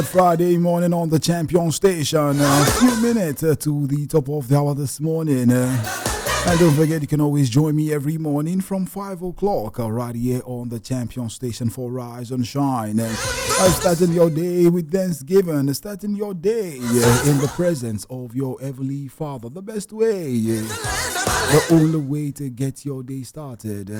Friday morning on the Champion Station. A few minutes to the top of the hour this morning. And don't forget, you can always join me every morning from 5 o'clock right here on the Champion Station for Rise and Shine. Starting your day with Thanksgiving, starting your day in the presence of your Heavenly Father. The best way, the only way to get your day started